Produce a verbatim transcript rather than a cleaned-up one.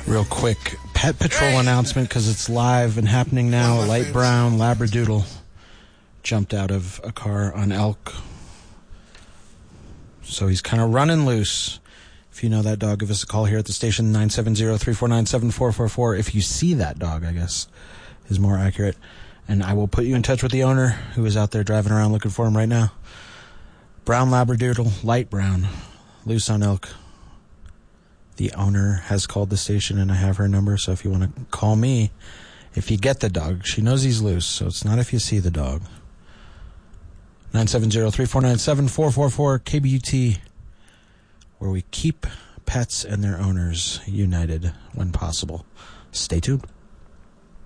Real quick, Pet Patrol announcement because it's live and happening now. A light brown Labradoodle jumped out of a car on Elk. So he's kind of running loose. If you know that dog, give us a call here at the station, nine seven zero, three four nine, seven four four four. If you see that dog, I guess, is more accurate. And I will put you in touch with the owner who is out there driving around looking for him right now. Brown Labradoodle, light brown, loose on Elk. The owner has called the station, and I have her number, so if you want to call me, if you get the dog, she knows he's loose, so it's not if you see the dog. nine seven zero, three four nine, seven four four four, K B U T, where we keep pets and their owners united when possible. Stay tuned.